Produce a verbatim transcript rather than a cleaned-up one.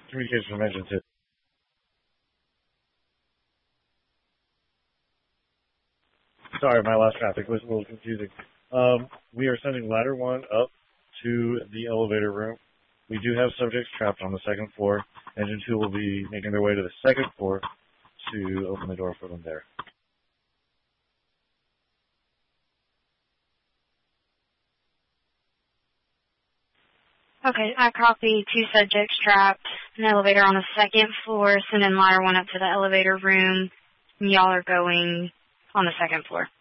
communication from engine two. Sorry, my last traffic was a little confusing. Um, we are sending ladder one up to the elevator room. We do have subjects trapped on the second floor. Engine two will be making their way to the second floor to open the door for them there. Okay, I copy two subjects trapped in the elevator on the second floor, sending ladder one up to the elevator room, and y'all are going on the second floor.